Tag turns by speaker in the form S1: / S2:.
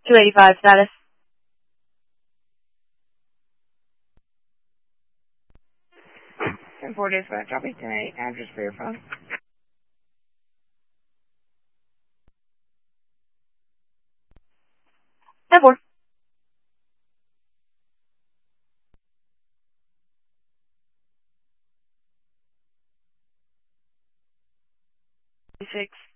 S1: 285 status.
S2: And 4 dispatch, I'll be 10-8, address for your phone.
S1: 10-4. 6.